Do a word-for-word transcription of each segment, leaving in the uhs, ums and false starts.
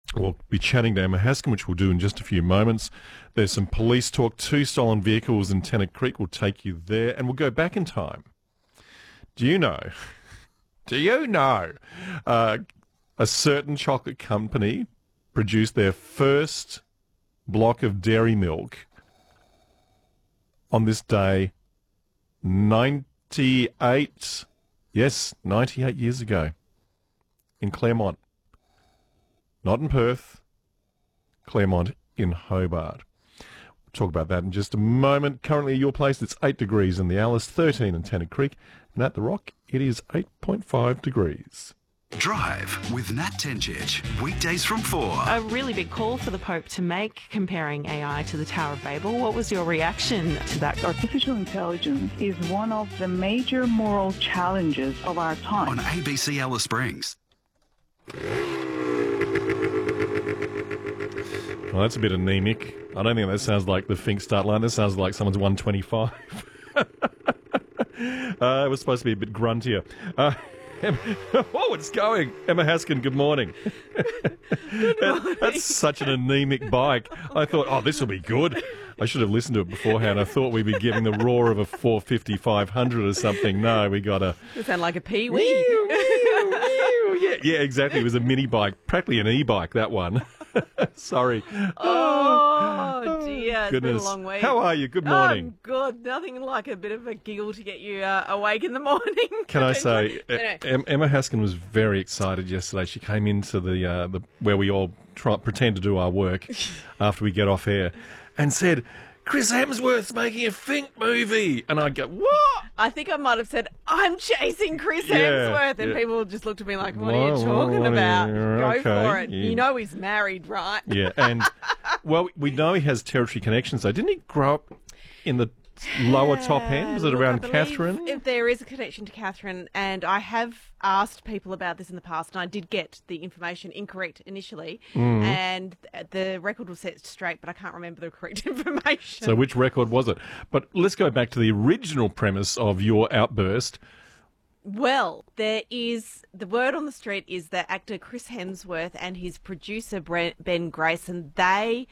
We'll be chatting to Emma Haskin, which we'll do in just a few moments. There's some police talk. Two stolen vehicles in Tennant Creek. We'll take you there, and we'll go back in time. Do you know, do you know, uh, a certain chocolate company produced their first block of dairy milk on this day ninety-eight, yes, ninety-eight years ago in Claremont. Not in Perth, Claremont in Hobart. We'll talk about that in just a moment. Currently your place, it's eight degrees in the Alice, thirteen in Tennant Creek, and at the Rock, it is eight point five degrees. Drive with Nat Tencic, weekdays from four. A really big call for the Pope to make comparing A I to the Tower of Babel. What was your reaction to that? Artificial intelligence is one of the major moral challenges of our time. On A B C Alice Springs. Well, that's a bit anemic. I don't think that sounds like the Fink start line. That sounds like someone's one twenty-five. uh, it was supposed to be a bit gruntier. Uh, oh, it's going. Emma Haskin, good morning. Good morning. That's such an anemic bike. I thought, oh, this will be good. I should have listened to it beforehand. I thought we'd be getting the roar of a four fifty, five hundred or something. No, we got a... You sound like a pee-wee. yeah, yeah, exactly. It was a mini bike, practically an e-bike, that one. Sorry. Oh, dear. It's Goodness. been a long week. How are you? Good morning. I'm good. Nothing like a bit of a giggle to get you uh, awake in the morning. Can I say, Anyway. em- Emma Haskin was very excited yesterday. She came into the, uh, the where we all try, pretend to do our work after we get off air and said, Chris Hemsworth's making a Fink movie. And I go, what? I think I might have said, I'm chasing Chris Yeah, Hemsworth. And yeah. people just looked at me like, what Whoa, are you talking what are about? you- Go okay, for it. yeah. You know he's married, right? Yeah, and, well, we know he has territory connections, though. Didn't he grow up in the lower top end? Was it Look, around I believe Catherine? If there is a connection to Catherine, and I have asked people about this in the past, and I did get the information incorrect initially, Mm. and the record was set straight, but I can't remember the correct information. So which record was it? But let's go back to the original premise of your outburst. Well, there is the word on the street is that actor Chris Hemsworth and his producer Bre- Ben Grayson, they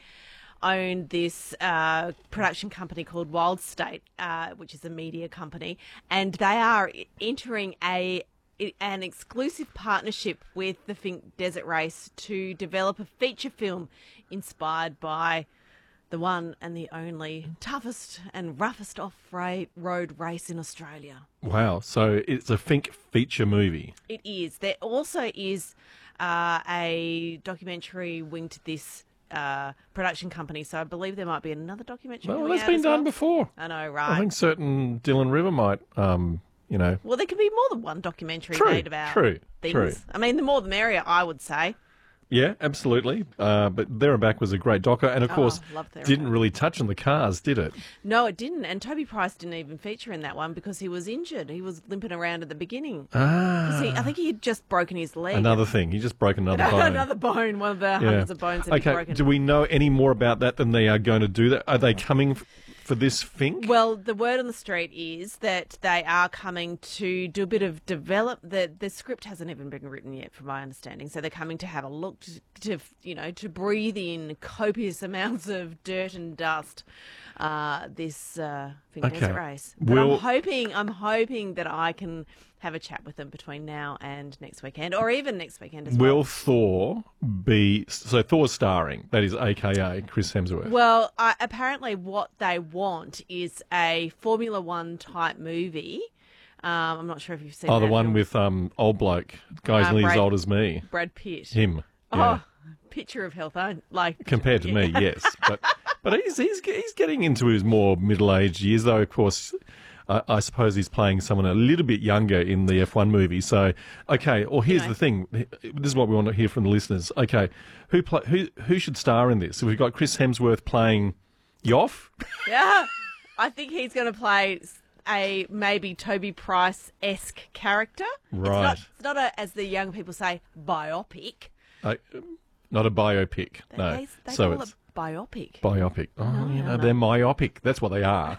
own this uh, production company called Wild State, uh, which is a media company, and they are entering a an exclusive partnership with the Fink Desert Race to develop a feature film inspired by the one and the only toughest and roughest off-road race in Australia. Wow, so it's a Fink feature movie. It is. There also is uh, a documentary wing to this uh, production company, so I believe there might be another documentary. Well, coming that's out been as done well. before. I know, I right? think certain Dylan River might, um, you know... Well, there can be more than one documentary True, made about true, things. true. I mean, the more the merrier, I would say. Yeah, absolutely. Uh, but There and Back was a great doco, and of Oh, course, love There and didn't Back. really touch on the cars, did it? No, it didn't. And Toby Price didn't even feature in that one because he was injured. He was limping around at the beginning. Ah, 'Cause he, I think he had just broken his leg. another thing. He just broke another bone. Another bone, one of the hundreds of bones that Okay, he'd broken. do we know any more about that than they are going to do that? Are they coming f- for this Fink? Well, the word on the street is that they are coming to do a bit of develop. The the script hasn't even been written yet, from my understanding. So they're coming to have a look to, to you know to breathe in copious amounts of dirt and dust. Uh, this uh, Fink Okay. Desert Race. But Will- I'm hoping I'm hoping that I can have a chat with them between now and next weekend, or even next weekend as well. Will Thor be... So Thor's starring, that is A K A Chris Hemsworth. Well, uh, apparently what they want is a Formula One type movie. Um, I'm not sure if you've seen oh, the that one film. with um, old bloke, guy's Uh, nearly as Brad- old as me. Brad Pitt. Him. Yeah. Oh, picture of health, I like Compared to me, yes. But but he's, he's he's getting into his more middle-aged years, though, of course. I, I suppose he's playing someone a little bit younger in the F one movie. So, okay, well, here's Anyway. the thing. This is what we want to hear from the listeners. Okay, who play, who who should star in this? So we've got Chris Hemsworth playing Yoff. Yeah, I think he's going to play a maybe Toby Price-esque character. It's Right. not, it's not a, as the young people say, biopic. Uh, not a biopic, no. They, they so call it's it biopic. biopic. Oh, No, you no, know, no. they're myopic. That's what they are.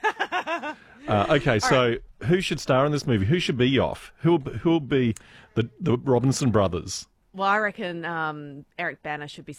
uh, okay, so who should star in this movie? Who should be Yoff? Who'll who'll be the the Robinson brothers? Well, I reckon um, Eric Banner should be